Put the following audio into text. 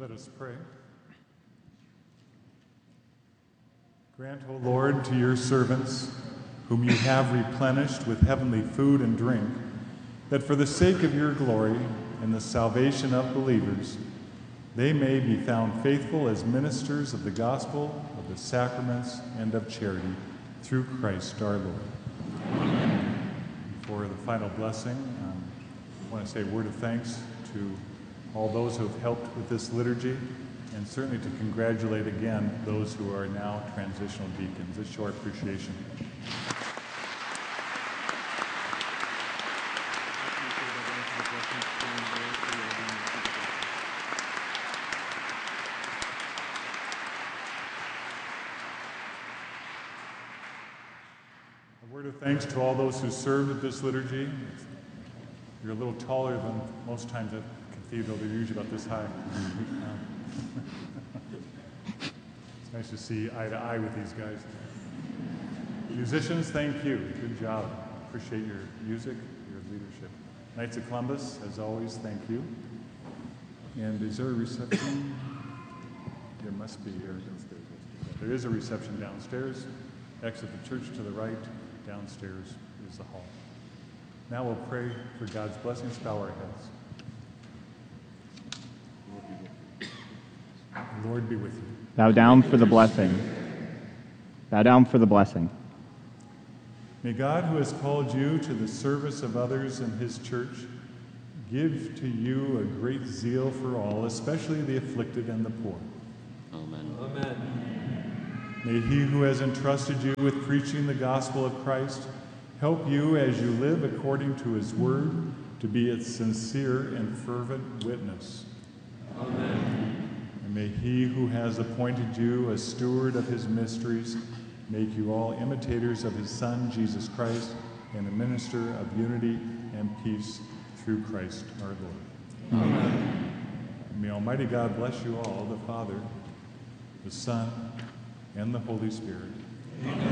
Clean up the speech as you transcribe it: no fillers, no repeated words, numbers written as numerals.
Let us pray. Grant, O Lord, to your servants, whom you have replenished with heavenly food and drink, that for the sake of your glory and the salvation of believers, they may be found faithful as ministers of the gospel, of the sacraments, and of charity, through Christ our Lord. Amen. For the final blessing, I want to say a word of thanks to all those who have helped with this liturgy, and certainly to congratulate again those who are now transitional deacons. It's your appreciation. A word of thanks to all those who served at this liturgy. You're a little taller than most times at Cathedral. They're usually about this high. It's nice to see eye to eye with these guys. Musicians, thank you. Good job. Appreciate your music, your leadership. Knights of Columbus, as always, thank you. And is there a reception? There must be here downstairs. There is a reception downstairs. Exit the church to the right. Downstairs is the hall. Now we'll pray for God's blessings. Bow our heads. The Lord be with you. Bow down for the blessing. Bow down for the blessing. May God, who has called you to the service of others in his church, give to you a great zeal for all, especially the afflicted and the poor. Amen. Amen. May he who has entrusted you with preaching the gospel of Christ help you as you live according to his word to be its sincere and fervent witness. Amen. And may he who has appointed you a steward of his mysteries make you all imitators of his Son, Jesus Christ, and a minister of unity and peace through Christ our Lord. Amen. And may Almighty God bless you all, the Father, the Son, and the Holy Spirit. Amen.